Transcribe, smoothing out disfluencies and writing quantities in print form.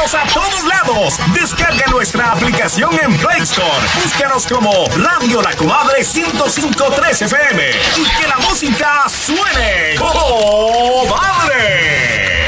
llevamos a todos lados. Descarga nuestra aplicación en Play Store. Búscanos como Radio La Comadre 105.3 FM y que la música suene.